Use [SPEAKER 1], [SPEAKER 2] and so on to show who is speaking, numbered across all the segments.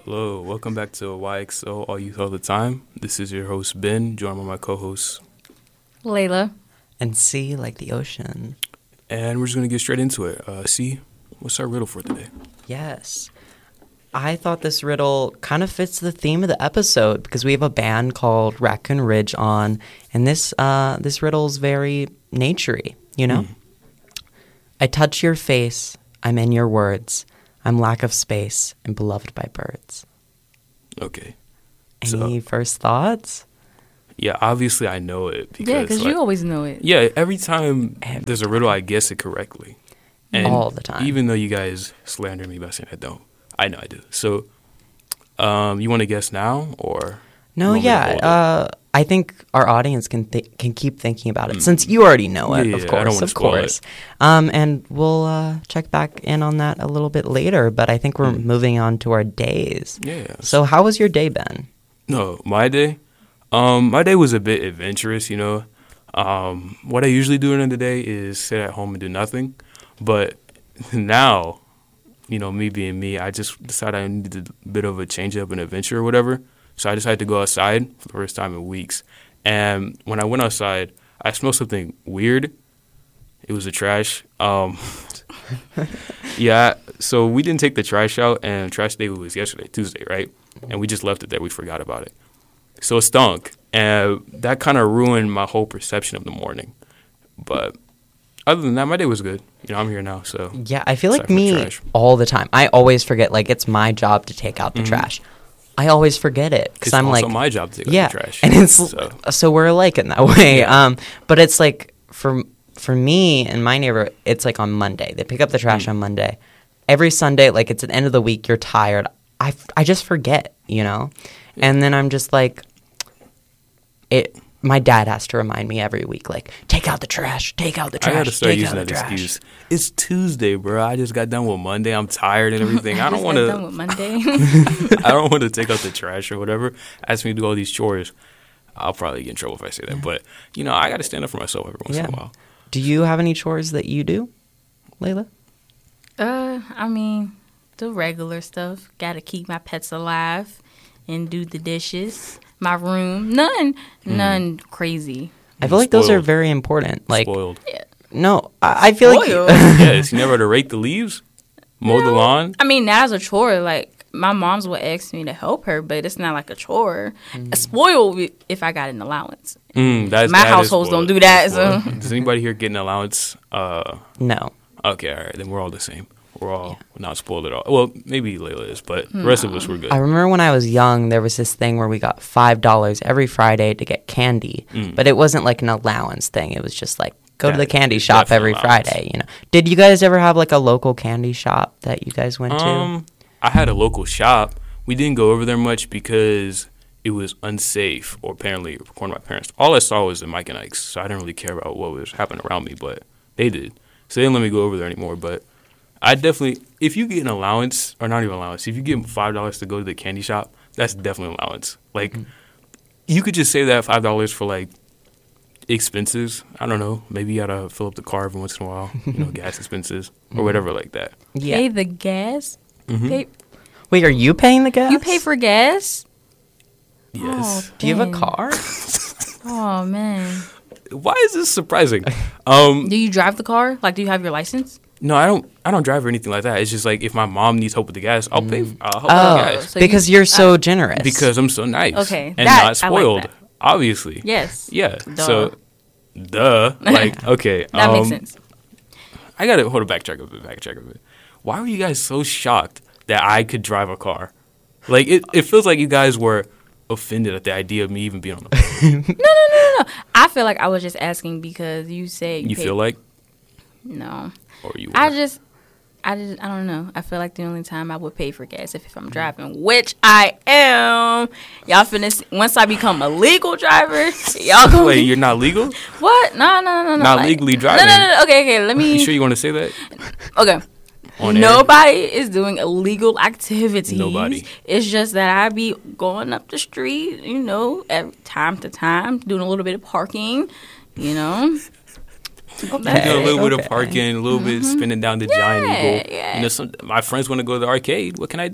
[SPEAKER 1] Hello, welcome back to YXO All Youth All the Time. This is your host Ben, joined by my co-host
[SPEAKER 2] Layla.
[SPEAKER 3] And sea like the ocean.
[SPEAKER 1] and we're just gonna get straight into it. See, what's our riddle for today?
[SPEAKER 3] Yes. I thought this riddle kind of fits the theme of the episode because we have a band called Raccoon Ridge on, and this riddle's very naturey, you know? I touch your face, I'm in your words, I'm lack of space and beloved by birds.
[SPEAKER 1] Okay.
[SPEAKER 3] Any first thoughts?
[SPEAKER 1] Yeah, obviously I know it because
[SPEAKER 2] Because you always know it.
[SPEAKER 1] yeah, every time there's a riddle, I guess it correctly. And
[SPEAKER 3] All the time.
[SPEAKER 1] Even though you guys slander me by saying I don't, I know I do. So, you want to guess now or?
[SPEAKER 3] No,
[SPEAKER 1] you want me to hold
[SPEAKER 3] yeah.
[SPEAKER 1] it?
[SPEAKER 3] I think our audience can keep thinking about it since you already know it,
[SPEAKER 1] Yeah,
[SPEAKER 3] of
[SPEAKER 1] I don't
[SPEAKER 3] course,
[SPEAKER 1] wanna
[SPEAKER 3] of
[SPEAKER 1] spoil
[SPEAKER 3] course.
[SPEAKER 1] it.
[SPEAKER 3] And we'll check back in on that a little bit later. But I think we're moving on to our days.
[SPEAKER 1] Yeah.
[SPEAKER 3] So, how was your day, Ben?
[SPEAKER 1] No, my day. My day was a bit adventurous, you know. What I usually do during the day is sit at home and do nothing. But now, you know, me being me, I just decided I needed a bit of a change up and adventure or whatever. So I decided to go outside for the first time in weeks. And when I went outside, I smelled something weird. It was the trash. Yeah, so we didn't take the trash out, and trash day was yesterday, Tuesday, right? And we just left it there. We forgot about it. So it stunk, and that kind of ruined my whole perception of the morning. But other than that, my day was good. You know, I'm here now, so.
[SPEAKER 3] Yeah, I feel like
[SPEAKER 1] Aside from
[SPEAKER 3] me
[SPEAKER 1] trash.
[SPEAKER 3] all the time. I always forget, like, it's my job to take out the trash. I always forget it because
[SPEAKER 1] It's
[SPEAKER 3] I'm
[SPEAKER 1] also
[SPEAKER 3] like,
[SPEAKER 1] my job to take
[SPEAKER 3] yeah,
[SPEAKER 1] out the trash.
[SPEAKER 3] and it's
[SPEAKER 1] so.
[SPEAKER 3] so we're alike in that way.
[SPEAKER 1] Yeah.
[SPEAKER 3] But it's like for me in my neighborhood, it's like on Monday. They pick up the trash on Monday. Every Sunday, like it's at the end of the week, you're tired. I just forget, you know, and then I'm just like, my dad has to remind me every week, like, take out the trash, take out the trash.
[SPEAKER 1] I gotta start
[SPEAKER 3] take
[SPEAKER 1] using
[SPEAKER 3] out
[SPEAKER 1] that
[SPEAKER 3] the trash.
[SPEAKER 1] excuse. It's Tuesday, bro. I just got done with Monday. I'm tired and everything. I don't want
[SPEAKER 2] Just got done
[SPEAKER 1] to.
[SPEAKER 2] with Monday.
[SPEAKER 1] I don't want to take out the trash or whatever. Ask me to do all these chores. I'll probably get in trouble if I say that. But you know, I got to stand up for myself every once in a while.
[SPEAKER 3] Do you have any chores that you do, Layla?
[SPEAKER 2] I mean, the regular stuff. Got to keep my pets alive and do the dishes. My room. None crazy.
[SPEAKER 3] I feel like those are
[SPEAKER 1] Spoiled.
[SPEAKER 3] very important. Like,
[SPEAKER 1] Spoiled.
[SPEAKER 3] no, I feel like
[SPEAKER 2] Spoiled.
[SPEAKER 1] Yes, you never had to rake the leaves, mow the lawn.
[SPEAKER 2] I mean, not as a chore. Like, my mom's would ask me to help her, but it's not like a chore. A spoiled if I got an allowance.
[SPEAKER 1] That
[SPEAKER 2] My
[SPEAKER 1] is
[SPEAKER 2] households
[SPEAKER 1] spoiled.
[SPEAKER 2] don't do that,
[SPEAKER 1] That's
[SPEAKER 2] so.
[SPEAKER 1] spoiled. Does anybody here get an allowance?
[SPEAKER 3] no.
[SPEAKER 1] Okay, all right, then we're all the same. We're all not spoiled at all. Well, maybe Layla is, but the rest of us were good.
[SPEAKER 3] I remember when I was young, there was this thing where we got $5 every Friday to get candy, but it wasn't like an allowance thing. It was just like go to the candy
[SPEAKER 1] it's
[SPEAKER 3] shop
[SPEAKER 1] definitely
[SPEAKER 3] every
[SPEAKER 1] allowance.
[SPEAKER 3] Friday. You know, did you guys ever have like a local candy shop that you guys went to?
[SPEAKER 1] I had a local shop. We didn't go over there much because it was unsafe, or apparently, according to my parents. All I saw was the Mike and Ike's, so I didn't really care about what was happening around me, but they did. So they didn't let me go over there anymore, but I definitely, if you get an allowance, or not even allowance, if you give them $5 to go to the candy shop, that's definitely an allowance. Like, you could just save that $5 for, like, expenses. I don't know. Maybe you gotta fill up the car every once in a while, you know, gas expenses, or whatever like that.
[SPEAKER 3] Yeah.
[SPEAKER 2] Pay the gas? Pay,
[SPEAKER 3] Wait, are you paying the gas?
[SPEAKER 2] you pay for gas?
[SPEAKER 1] Yes.
[SPEAKER 3] Do you have a
[SPEAKER 2] Dang.
[SPEAKER 3] car?
[SPEAKER 2] Oh, man.
[SPEAKER 1] Why is this surprising?
[SPEAKER 2] Do you drive the car? Like, do you have your license?
[SPEAKER 1] No, I don't drive or anything like that. It's just like if my mom needs help with the gas, I'll pay. I'll help with
[SPEAKER 3] Oh,
[SPEAKER 1] the gas
[SPEAKER 2] So
[SPEAKER 3] because you're so generous.
[SPEAKER 1] because I'm so nice.
[SPEAKER 2] Okay,
[SPEAKER 1] and
[SPEAKER 2] that-
[SPEAKER 1] not
[SPEAKER 2] I like
[SPEAKER 1] spoiled.
[SPEAKER 2] that.
[SPEAKER 1] Obviously.
[SPEAKER 2] Yes.
[SPEAKER 1] Yeah.
[SPEAKER 2] Duh.
[SPEAKER 1] So, like, okay.
[SPEAKER 2] That makes sense.
[SPEAKER 1] I gotta hold a backtrack a bit. Why were you guys so shocked that I could drive a car? Like, it feels like you guys were offended at the idea of me even being on the boat.
[SPEAKER 2] No. I feel like I was just asking because you said
[SPEAKER 1] You
[SPEAKER 2] paid-
[SPEAKER 1] feel like,
[SPEAKER 2] No.
[SPEAKER 1] or you?
[SPEAKER 2] I
[SPEAKER 1] were?
[SPEAKER 2] don't know. I feel like the only time I would pay for gas if I'm driving, which I am. Y'all finna see, once I become a legal driver, y'all gonna
[SPEAKER 1] Wait,
[SPEAKER 2] be,
[SPEAKER 1] you're not legal?
[SPEAKER 2] what? No.
[SPEAKER 1] Not
[SPEAKER 2] like-
[SPEAKER 1] legally driving.
[SPEAKER 2] No. Okay. Let me.
[SPEAKER 1] You sure you want to say that?
[SPEAKER 2] Okay.
[SPEAKER 1] On air?
[SPEAKER 2] Nobody is doing illegal activities.
[SPEAKER 1] Nobody.
[SPEAKER 2] It's just that I be going up the street, you know, every time to time, doing a little bit of parking, you know.
[SPEAKER 3] Okay.
[SPEAKER 1] You know, a little bit of
[SPEAKER 3] okay.
[SPEAKER 1] parking, a little bit spinning down the giant eagle.
[SPEAKER 2] yeah.
[SPEAKER 1] You know, my friends want to go to the arcade. What can I do?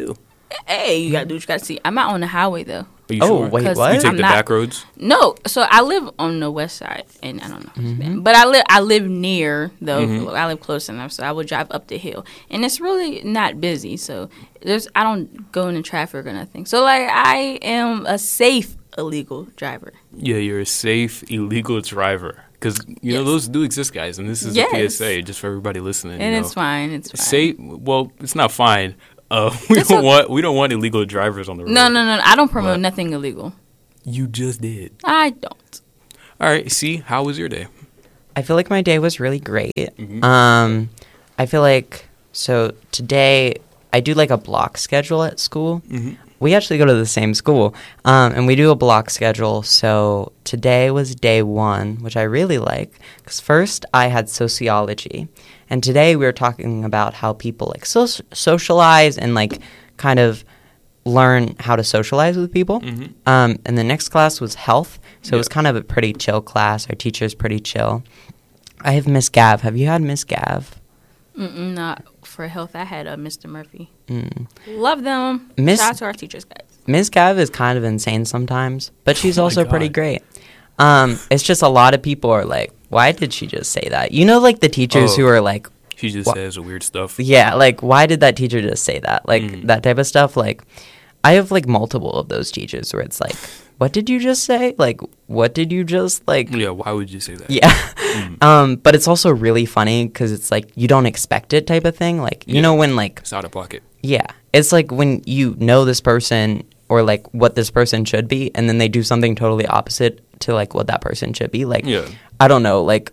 [SPEAKER 2] Hey, you gotta do what you gotta see. I'm not on the highway though.
[SPEAKER 1] Are you
[SPEAKER 3] Oh,
[SPEAKER 1] sure?
[SPEAKER 3] wait,
[SPEAKER 2] 'Cause
[SPEAKER 3] what?
[SPEAKER 1] You take
[SPEAKER 2] I'm
[SPEAKER 1] the
[SPEAKER 2] not-
[SPEAKER 1] back roads?
[SPEAKER 2] No, so I live on the west side, and I don't know,
[SPEAKER 3] Mm-hmm.
[SPEAKER 2] but I live near though. I live close enough, so I would drive up the hill, and it's really not busy. So I don't go into traffic or nothing. So like I am a safe illegal driver.
[SPEAKER 1] Yeah, you're a safe illegal driver. Because, you know,
[SPEAKER 2] Yes.
[SPEAKER 1] those do exist, guys. And this is
[SPEAKER 2] Yes.
[SPEAKER 1] a PSA just for everybody listening.
[SPEAKER 2] And
[SPEAKER 1] you
[SPEAKER 2] it's
[SPEAKER 1] know.
[SPEAKER 2] fine. It's fine.
[SPEAKER 1] Safe, well, it's not fine. We
[SPEAKER 2] It's
[SPEAKER 1] don't
[SPEAKER 2] okay.
[SPEAKER 1] want illegal drivers on the road.
[SPEAKER 2] No. I don't promote
[SPEAKER 1] What?
[SPEAKER 2] nothing illegal.
[SPEAKER 1] You just did.
[SPEAKER 2] I don't.
[SPEAKER 1] All right, see, how was your day?
[SPEAKER 3] I feel like my day was really great.
[SPEAKER 1] Mhm.
[SPEAKER 3] I feel like, so today I do like a block schedule at school.
[SPEAKER 1] Mm-hmm.
[SPEAKER 3] We actually go to the same school, and we do a block schedule. So today was day one, which I really like, because first I had sociology, and today we were talking about how people like socialize and like kind of learn how to socialize with people.
[SPEAKER 1] Mhm.
[SPEAKER 3] And the next class was health, so it was
[SPEAKER 1] Yeah.
[SPEAKER 3] kind of a pretty chill class. Our teacher's pretty chill. I have Miss Gav. Have you had Miss Gav?
[SPEAKER 2] Not for health. I had Mr. Murphy.
[SPEAKER 3] Mm.
[SPEAKER 2] Love them.
[SPEAKER 3] Miss-
[SPEAKER 2] Shout out to our teachers, guys.
[SPEAKER 3] Miss Gav is kind of insane sometimes, but she's
[SPEAKER 1] Oh my
[SPEAKER 3] also pretty
[SPEAKER 1] God.
[SPEAKER 3] great. It's just a lot of people are like, why did she just say that? You know, like the teachers
[SPEAKER 1] Oh.
[SPEAKER 3] who are like,
[SPEAKER 1] She just
[SPEAKER 3] Wha-
[SPEAKER 1] says weird stuff.
[SPEAKER 3] yeah, like, why did that teacher just say that? Like,
[SPEAKER 1] Mm.
[SPEAKER 3] that type of stuff. Like, I have like multiple of those teachers where it's like, what did you just say? Like, what did you just, like,
[SPEAKER 1] Yeah, why would you say that?
[SPEAKER 3] yeah.
[SPEAKER 1] Mm.
[SPEAKER 3] But it's also really funny because it's like, you don't expect it type of thing. Like, you
[SPEAKER 1] Yeah.
[SPEAKER 3] know, when like,
[SPEAKER 1] It's out of pocket.
[SPEAKER 3] yeah, it's like when you know this person or like what this person should be, and then they do something totally opposite to like what that person should be. Like,
[SPEAKER 1] Yeah.
[SPEAKER 3] I don't know, like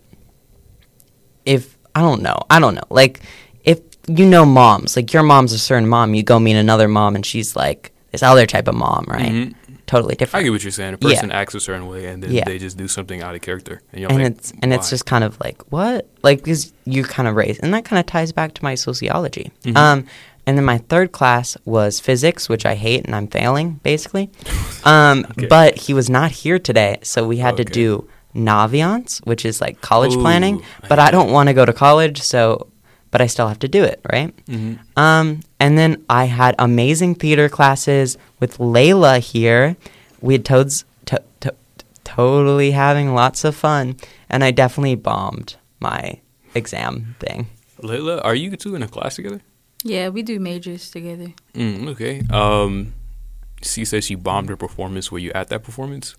[SPEAKER 3] if I don't know, like if you know moms, like your mom's a certain mom, you go meet another mom, and she's like this other type of mom, right?
[SPEAKER 1] Mhm.
[SPEAKER 3] Totally
[SPEAKER 1] I
[SPEAKER 3] different.
[SPEAKER 1] get what you're saying. A
[SPEAKER 3] Yeah.
[SPEAKER 1] person acts a certain way, and then
[SPEAKER 3] Yeah.
[SPEAKER 1] they just do something out of character, and you're
[SPEAKER 3] And
[SPEAKER 1] like,
[SPEAKER 3] it's
[SPEAKER 1] why?
[SPEAKER 3] just kind of like what, like because you kind of raised, and that kind of ties back to my sociology.
[SPEAKER 1] Mhm.
[SPEAKER 3] And then my third class was physics, which I hate, and I'm failing basically.
[SPEAKER 1] Okay.
[SPEAKER 3] But he was not here today, so we had to
[SPEAKER 1] Okay.
[SPEAKER 3] do Naviance, which is like college
[SPEAKER 1] Ooh,
[SPEAKER 3] planning.
[SPEAKER 1] I
[SPEAKER 3] But
[SPEAKER 1] hate
[SPEAKER 3] I don't
[SPEAKER 1] that.
[SPEAKER 3] want to go to college, so but I still have to do it, right?
[SPEAKER 1] Mhm.
[SPEAKER 3] And then I had amazing theater classes with Layla here. We had totally having lots of fun, and I definitely bombed my exam thing.
[SPEAKER 1] Layla, are you two in a class together?
[SPEAKER 2] Yeah, we do majors together.
[SPEAKER 1] Okay. She said she bombed her performance. Were you at that performance?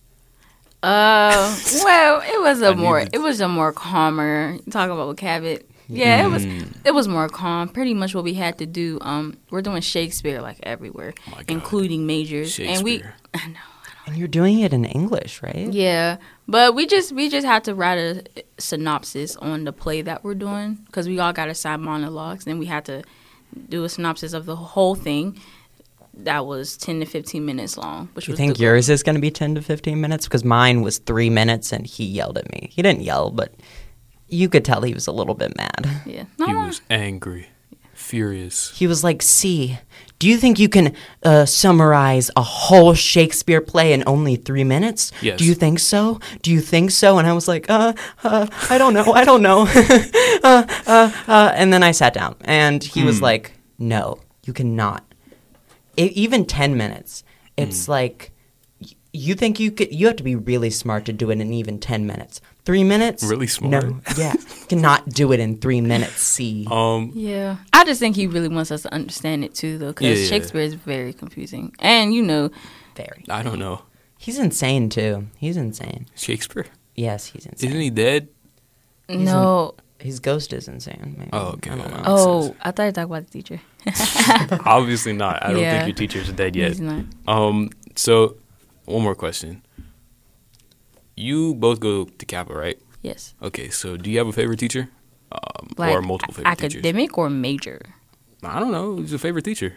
[SPEAKER 2] Well, it was
[SPEAKER 1] I
[SPEAKER 2] a
[SPEAKER 1] needed-
[SPEAKER 2] more calmer. Talking about with Cabot. Yeah,
[SPEAKER 1] Mm.
[SPEAKER 2] it was more calm. Pretty much what we had to do. We're doing Shakespeare like everywhere,
[SPEAKER 1] Oh my God.
[SPEAKER 2] including majors, and we.
[SPEAKER 1] Shakespeare.
[SPEAKER 2] I know.
[SPEAKER 3] And you're doing it in English, right?
[SPEAKER 2] Yeah, but we just had to write a synopsis on the play that we're doing because we all got assigned monologues, and we had to do a synopsis of the whole thing. That was 10 to 15 minutes long. Which
[SPEAKER 3] You
[SPEAKER 2] was
[SPEAKER 3] think
[SPEAKER 2] the goal.
[SPEAKER 3] yours is going to be 10 to 15 minutes? Because mine was 3 minutes, and he yelled at me. He didn't yell, but you could tell he was a little bit mad.
[SPEAKER 2] Yeah,
[SPEAKER 1] He was angry, furious.
[SPEAKER 3] He was like, "See, do you think you can summarize a whole Shakespeare play in only 3 minutes?
[SPEAKER 1] Yes.
[SPEAKER 3] Do you think so? Do you think so?" And I was like, I don't know. And then I sat down, and he was like, "No, you cannot. Even 10 minutes. It's like, you think you could? You have to be really smart to do it in even 10 minutes. 3 minutes?
[SPEAKER 1] Really smart?
[SPEAKER 3] No, yeah, you cannot do it in 3 minutes. See."
[SPEAKER 2] Yeah, I just think he really wants us to understand it too, though, because
[SPEAKER 1] Yeah.
[SPEAKER 2] Shakespeare is very confusing, and
[SPEAKER 3] Very.
[SPEAKER 1] I don't know.
[SPEAKER 3] He's insane too. He's insane.
[SPEAKER 1] Shakespeare?
[SPEAKER 3] Yes, he's insane.
[SPEAKER 1] Isn't he dead?
[SPEAKER 2] no.
[SPEAKER 3] His ghost is insane. Maybe.
[SPEAKER 1] Oh, okay.
[SPEAKER 3] I don't know.
[SPEAKER 2] Oh, I thought you were talking about the teacher.
[SPEAKER 1] Obviously not. I don't
[SPEAKER 2] Yeah.
[SPEAKER 1] think your teacher's dead yet.
[SPEAKER 2] He's not.
[SPEAKER 1] So, one more question. You both go to Kappa, right?
[SPEAKER 2] Yes.
[SPEAKER 1] Okay, so do you have a favorite teacher?
[SPEAKER 2] Like
[SPEAKER 1] or multiple favorite teachers?
[SPEAKER 2] academic or major?
[SPEAKER 1] I don't know. Who's your favorite teacher?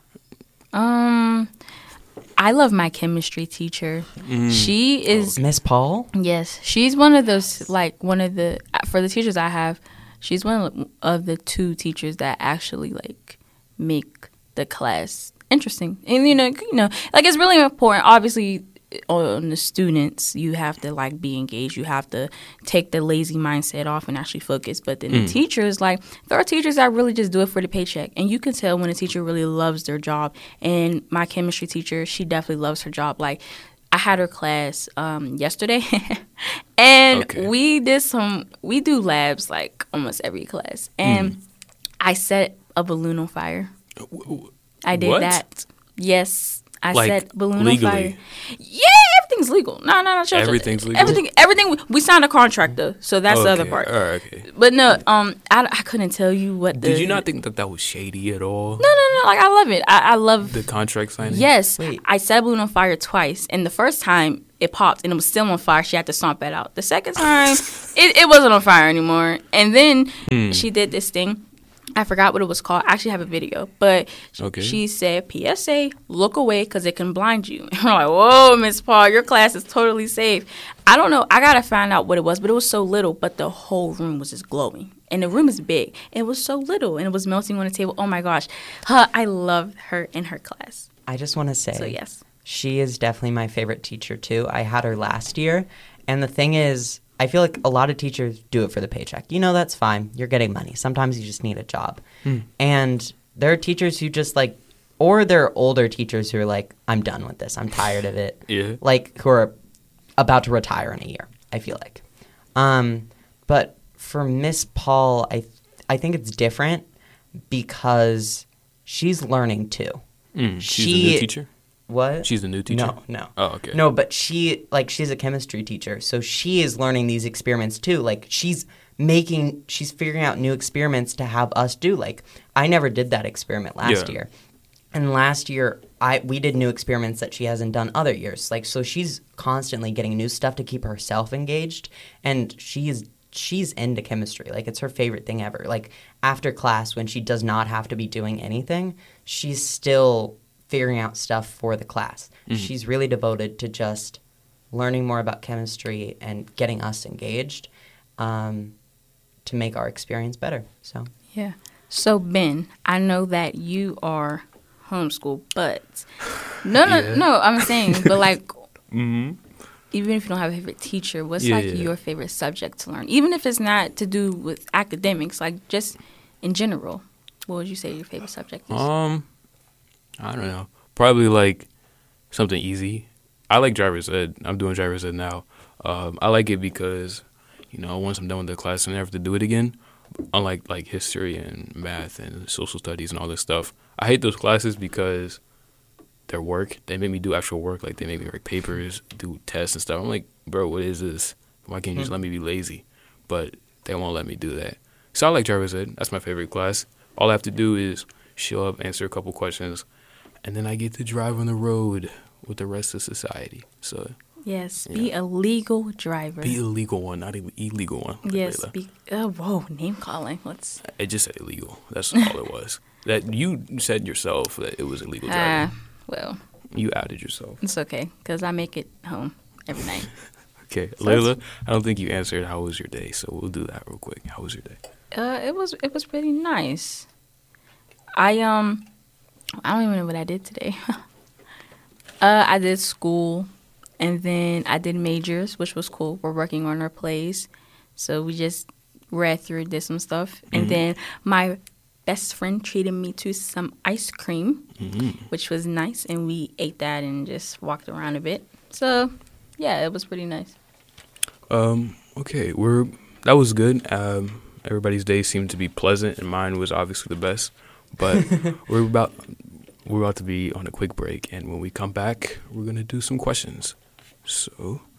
[SPEAKER 2] I love my chemistry teacher. She is
[SPEAKER 3] Miss Paul?
[SPEAKER 2] yes, she's one of those like one of the for the teachers I have. She's one of the two teachers that actually like make the class interesting, and you know, like it's really important. Obviously, on the students, you have to like be engaged. You have to take the lazy mindset off and actually focus. But then the teachers, like there are teachers that really just do it for the paycheck, and you can tell when a teacher really loves their job. And my chemistry teacher, she definitely loves her job. Like I had her class yesterday, and we do labs like almost every class, and I set a balloon on fire. I did that. Yes. I
[SPEAKER 1] like,
[SPEAKER 2] set balloon
[SPEAKER 1] legally.
[SPEAKER 2] on fire. Yeah, everything's legal. No.
[SPEAKER 1] Everything's legal?
[SPEAKER 2] Everything. We signed a contract, though, so that's the other part.
[SPEAKER 1] All right, okay.
[SPEAKER 2] But no, I couldn't tell you what the...
[SPEAKER 1] Did you not think that was shady at all?
[SPEAKER 2] No. Like, I love it. I love...
[SPEAKER 1] The contract signing?
[SPEAKER 2] Yes.
[SPEAKER 3] Wait.
[SPEAKER 2] I set a balloon on fire twice, and the first time, it popped, and it was still on fire. She had to stomp it out. The second time, it wasn't on fire anymore. And then she did this thing. I forgot what it was called. I actually have a video. But she said, PSA, look away because it can blind you. And we're like, whoa, Miss Paul, your class is totally safe. I don't know. I got to find out what it was. But it was so little. But the whole room was just glowing. And the room is big. And it was so little. And it was melting on the table. Oh, my gosh. I loved her in her class.
[SPEAKER 3] I just want to say.
[SPEAKER 2] So, yes.
[SPEAKER 3] She is definitely my favorite teacher, too. I had her last year. And the thing is, I feel like a lot of teachers do it for the paycheck. You know, that's fine. You're getting money. Sometimes you just need a job. And there are teachers who just like, or there are older teachers who are like, I'm done with this. I'm tired of it.
[SPEAKER 1] Yeah.
[SPEAKER 3] Like, who are about to retire in a year, I feel like. But for Miss Paul, I think it's different because she's learning too.
[SPEAKER 1] She's a new teacher?
[SPEAKER 3] What?
[SPEAKER 1] She's a new teacher?
[SPEAKER 3] No.
[SPEAKER 1] Oh, okay.
[SPEAKER 3] No, but she's a chemistry teacher, so she is learning these experiments too. Like she's figuring out new experiments to have us do. Like I never did that experiment last year. And last year we did new experiments that she hasn't done other years. Like so she's constantly getting new stuff to keep herself engaged, and she's into chemistry. Like it's her favorite thing ever. Like after class when she does not have to be doing anything, she's still figuring out stuff for the class. She's really devoted to just learning more about chemistry and getting us engaged to make our experience better. So
[SPEAKER 2] yeah. So Ben, I know that you are homeschooled, but no, I'm saying, but like, even if you don't have a favorite teacher, what's your favorite subject to learn? Even if it's not to do with academics, like just in general, what would you say your favorite subject is?
[SPEAKER 1] I don't know. Probably like something easy. I like driver's ed. I'm doing driver's ed now. I like it because, once I'm done with the class, I never have to do it again. Unlike like history and math and social studies and all this stuff. I hate those classes because their work, they make me do actual work. Like they make me write papers, do tests and stuff. I'm like, bro, what is this? Why can't you just let me be lazy? But they won't let me do that. So I like driver's ed. That's my favorite class. All I have to do is show up, answer a couple questions, and then I get to drive on the road with the rest of society. So
[SPEAKER 2] yes, be a legal driver.
[SPEAKER 1] Be a legal one, not an illegal one.
[SPEAKER 2] Yes. Whoa, name calling.
[SPEAKER 1] It just said illegal. That's all it was. That you said yourself that it was illegal driving.
[SPEAKER 2] Well,
[SPEAKER 1] you outed yourself.
[SPEAKER 2] It's okay because I make it home every night.
[SPEAKER 1] Okay, Layla, I don't think you answered how was your day, so we'll do that real quick. How was your day?
[SPEAKER 2] It was pretty nice. I don't even know what I did today. I did school, and then I did majors, which was cool. We're working on our plays, so we just read through, did some stuff, and then my best friend treated me to some ice cream, which was nice, and we ate that and just walked around a bit. So, yeah, it was pretty nice.
[SPEAKER 1] Okay, that was good. Everybody's day seemed to be pleasant, and mine was obviously the best. But we're about to be on a quick break, and when we come back, we're gonna do some questions. So